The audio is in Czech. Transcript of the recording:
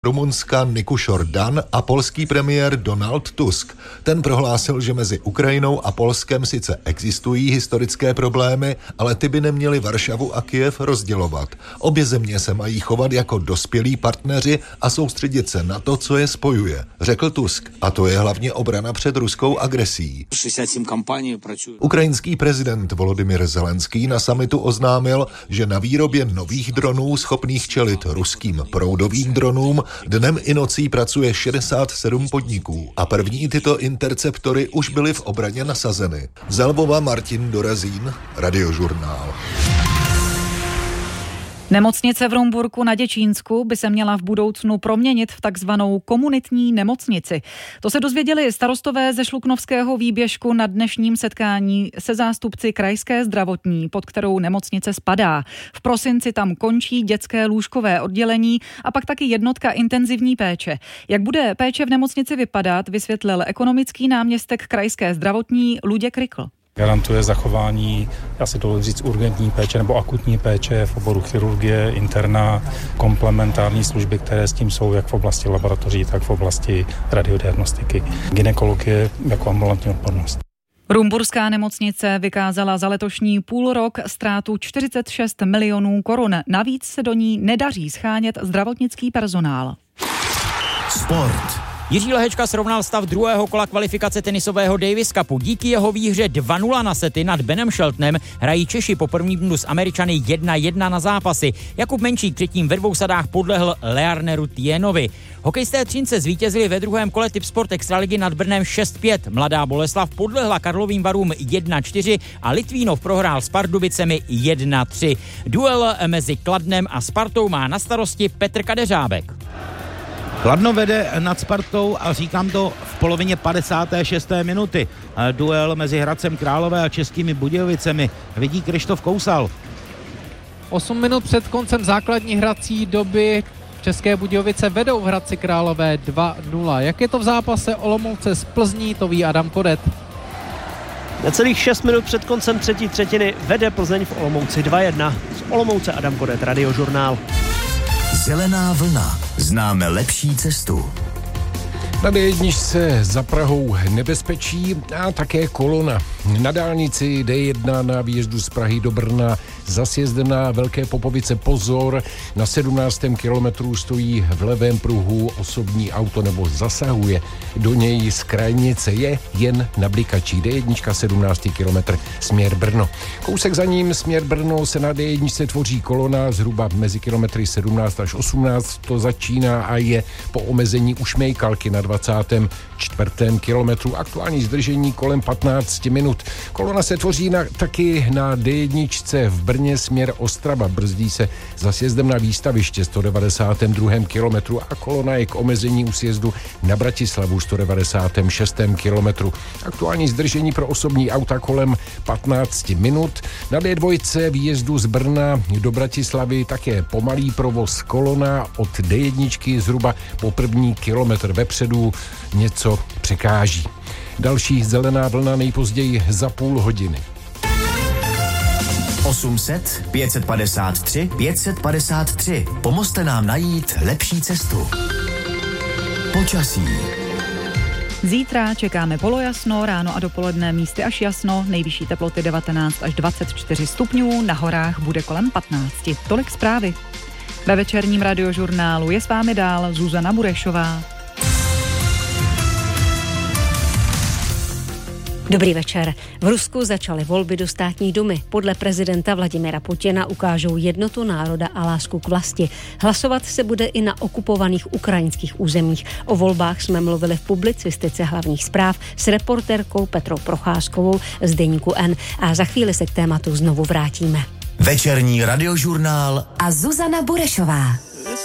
Rumunska Nikušor Dan a polský premiér Donald Tusk. Ten prohlásil, že mezi Ukrajinou a Polskem sice existují historické problémy, ale ty by neměly Varšavu a Kyjev rozdělovat. Obě země se mají chovat jako dospělí partneři a soustředit se na to, co je spojuje, řekl Tusk. A to je hlavně obrana před ruskou agresí. Ukrajinský prezident Volodymyr Zelenský na summitu oznámil, že na výrobě nových dronů schopných čelit ruským proudovým dronům dnem i nocí pracuje 67 podniků a první tyto interceptory už byly v obraně nasazeny. Z Lvova Martin Dorazín, Radiožurnál. Nemocnice v Rumburku na Děčínsku by se měla v budoucnu proměnit v takzvanou komunitní nemocnici. To se dozvěděli starostové ze Šluknovského výběžku na dnešním setkání se zástupci krajské zdravotní, pod kterou nemocnice spadá. V prosinci tam končí dětské lůžkové oddělení a pak taky jednotka intenzivní péče. Jak bude péče v nemocnici vypadat, vysvětlil ekonomický náměstek krajské zdravotní Luděk Rykl. Garantuje zachování, já si dovolím říct, urgentní péče nebo akutní péče v oboru chirurgie, interna, komplementární služby, které s tím jsou jak v oblasti laboratoří, tak v oblasti radiodiagnostiky. Gynekologie jako ambulantní odbornost. Rumburská nemocnice vykázala za letošní půlrok ztrátu 46 milionů korun. Navíc se do ní nedaří schánět zdravotnický personál. Sport. Jiří Lehečka srovnal stav druhého kola kvalifikace tenisového Davis Cupu. Díky jeho výhře 2-0 na sety nad Benem Sheltonem hrají Češi po prvním dnu s Američany 1-1 na zápasy. Jakub Menčík předtím ve 2 sadách podlehl Learneru Tienovi. Hokejisté Třince zvítězili ve druhém kole Tipsport Extraligy nad Brnem 6-5. Mladá Boleslav podlehla Karlovým Varům 1-4 a Litvínov prohrál s Pardubicemi 1-3. Duel mezi Kladnem a Spartou má na starosti Petr Kadeřábek. Kladno vede nad Spartou a říkám to v polovině 56. minuty. Duel mezi Hradcem Králové a Českými Budějovicemi vidí Krištof Kousal. 8 minut před koncem základní hrací doby České Budějovice vedou v Hradci Králové 2-0. Jak je to v zápase Olomouce s Plzní, to ví Adam Kodet. Necelých 6 minut před koncem třetí třetiny vede Plzeň v Olomouci 2-1. Z Olomouce Adam Kodet, Radiožurnál. Zelená vlna. Známe lepší cestu. Na D1 za Prahou nebezpečí a také kolona. Na dálnici D1 na výjezdu z Prahy do Brna za sjezdem na Velké Popovice pozor. Na 17. kilometru stojí v levém pruhu osobní auto nebo zasahuje do něj z krajnice. Je jen na blikačí. D1 17. kilometr směr Brno. Kousek za ním směr Brno se na D1 tvoří kolona zhruba mezi kilometry 17 až 18. To začíná a je po omezení u Šmejkalky na 24. kilometru. Aktuální zdržení kolem 15 minut. Kolona se tvoří taky na D1 v Brně směr Ostrava. Brzdí se za sjezdem na výstaviště 192. kilometru a kolona je k omezení u sjezdu na Bratislavu 196. kilometru. Aktuální zdržení pro osobní auta kolem 15 minut. Na D2 výjezdu z Brna do Bratislavy také pomalý provoz, kolona od D1 zhruba po první kilometr vepředu něco překáží. Další zelená vlna nejpozději za půl hodiny. 800 553 553. Pomozte nám najít lepší cestu. Počasí. Zítra čekáme polojasno, ráno a dopoledne místy až jasno, nejvyšší teploty 19 až 24 stupňů, na horách bude kolem 15. Tolik zprávy. Ve večerním Radiožurnálu je s vámi dál Zuzana Burešová. Dobrý večer. V Rusku začaly volby do státní dumy. Podle prezidenta Vladimira Putina ukážou jednotu národa a lásku k vlasti. Hlasovat se bude i na okupovaných ukrajinských územích. O volbách jsme mluvili v publicistice hlavních zpráv s reportérkou Petrou Procházkovou z deníku N a za chvíli se k tématu znovu vrátíme. Večerní Radiožurnál a Zuzana Burešová.